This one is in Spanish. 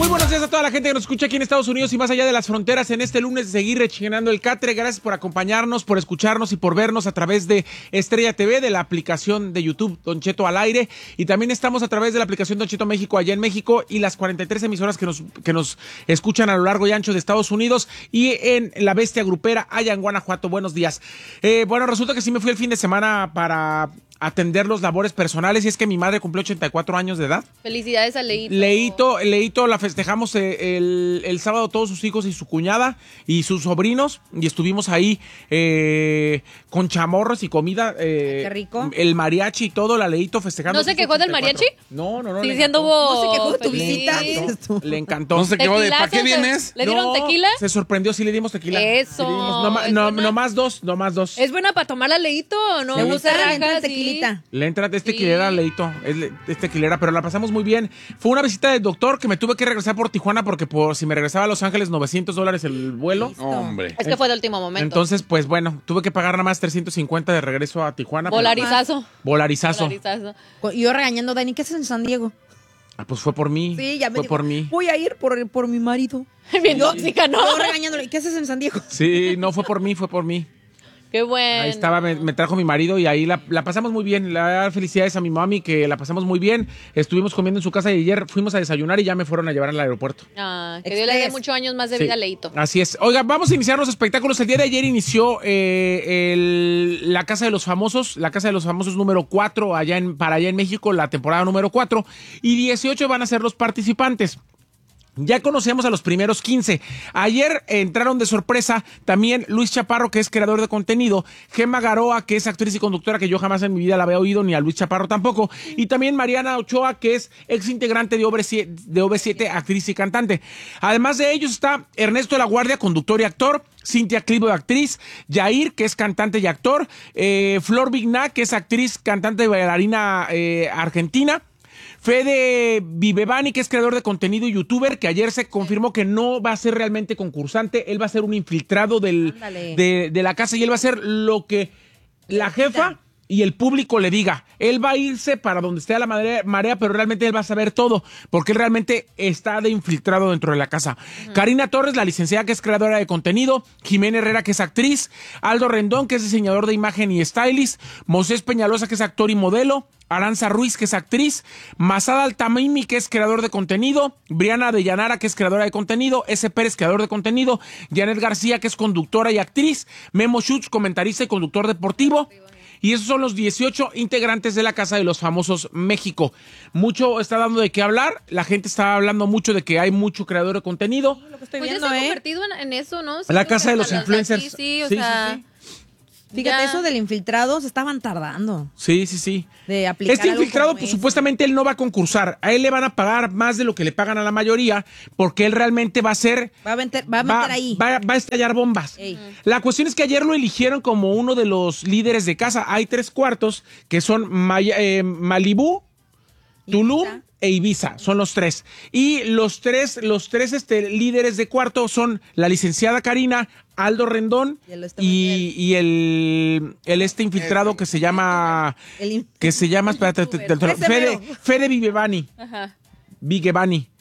Muy buenos días a toda la gente que nos escucha aquí en Estados Unidos y más allá de las fronteras en este lunes de seguir rechinando el catre. Gracias por acompañarnos, por escucharnos y por vernos a través de Estrella TV, de la aplicación de YouTube Don Cheto al aire, y también estamos a través de la aplicación Don Cheto México allá en México y las 43 emisoras que nos escuchan a lo largo y ancho de Estados Unidos y en La Bestia Grupera allá en Guanajuato. Buenos días. Bueno, resulta que sí me fui el fin de semana para atender los labores personales y es que mi madre cumplió 84 años de edad. Felicidades a Leito. Leito la festejamos el sábado todos sus hijos y su cuñada y sus sobrinos y estuvimos ahí con chamorros y comida. Qué rico. El mariachi y todo, la Leito festejando. ¿No se quejó del mariachi? No. Sí, diciendo hubo... No se quejó de tu feliz. visita. Le encantó. No se quejó de ¿para qué vienes? ¿Le dieron tequila? Se sorprendió, sí le dimos tequila. Eso. Sí le dimos, no más dos. ¿Es buena para tomar a Leito o no? Me gusta Rajas, el sí. tequilita. Le entra tequilera, Leito, es tequilera, pero la pasamos muy bien. Fue una visita del doctor que me tuve que regresar por Tijuana porque si me regresaba a Los Ángeles, $900 el vuelo. Listo. Hombre. Es que fue de último momento. Entonces, pues bueno, tuve que pagar nada más 350 de regreso a Tijuana. Volarizazo. Volarizazo. Y yo regañando a Dani, ¿qué haces en San Diego? Ah, pues fue por mí. Sí, ya me fue dijo, por mí. voy a ir por mi marido. Bien tóxica, ¿no? Yo regañándole, ¿qué haces en San Diego? Sí, no fue por mí, fue por mí. Qué bueno. Ahí estaba, me trajo mi marido y ahí la pasamos muy bien. Felicidades a mi mami que la pasamos muy bien. Estuvimos comiendo en su casa y ayer fuimos a desayunar y ya me fueron a llevar al aeropuerto. Ah, que Dios le dé muchos años más de vida a Leito. Así es. Oiga, vamos a iniciar los espectáculos. El día de ayer inició la Casa de los Famosos, la Casa de los Famosos número 4 para allá en México, la temporada número 4. Y 18 van a ser los participantes. Ya conocíamos a los primeros 15. Ayer entraron de sorpresa también Luis Chaparro, que es creador de contenido, Gemma Garoa, que es actriz y conductora, que yo jamás en mi vida la había oído, ni a Luis Chaparro tampoco, y también Mariana Ochoa, que es ex integrante de OV7, actriz y cantante. Además de ellos está Ernesto de la Guardia, conductor y actor, Cintia Clivo, actriz, Yair, que es cantante y actor, Flor Vigna, que es actriz, cantante y bailarina argentina, Fede Vivevani, que es creador de contenido y youtuber, que ayer se confirmó que no va a ser realmente concursante, él va a ser un infiltrado de la casa y él va a hacer lo que la jefa y el público le diga. Él va a irse para donde esté la marea, pero realmente él va a saber todo, porque él realmente está de infiltrado dentro de la casa. Karina Torres, la licenciada, que es creadora de contenido, Jimena Herrera, que es actriz, Aldo Rendón, que es diseñador de imagen y stylist, Moisés Peñalosa, que es actor y modelo, Aranza Ruiz, que es actriz, Masada Altamimi, que es creador de contenido, Briana de Llanara, que es creadora de contenido, S. Pérez, creador de contenido, Janet García, que es conductora y actriz, Memo Schutz, comentarista y conductor deportivo. Y esos son los 18 integrantes de la Casa de los Famosos México. Mucho está dando de qué hablar. La gente está hablando mucho de que hay mucho creador de contenido. Lo que estoy Pues viendo, ya se ha convertido en eso, ¿no? Sí, La Casa de los hasta Influencers. Sí, o Sí, sea... sí. Fíjate, Ya. eso del infiltrado se estaban tardando. Sí. De aplicar Este algo infiltrado, como pues eso. supuestamente él no va a concursar. A él le van a pagar más de lo que le pagan a la mayoría, porque él realmente va a ser... Va a meter ahí. Va a estallar bombas. Ey. La cuestión es que ayer lo eligieron como uno de los líderes de casa. Hay 3 cuartos que son Malibú, Tulum Ibiza. e Ibiza. Son los 3. Y los tres líderes de cuarto son la licenciada Karina, Aldo Rendón y el infiltrado que se llama... espérate, Ese mero. Fede Vivevani. Ajá. Vigevani.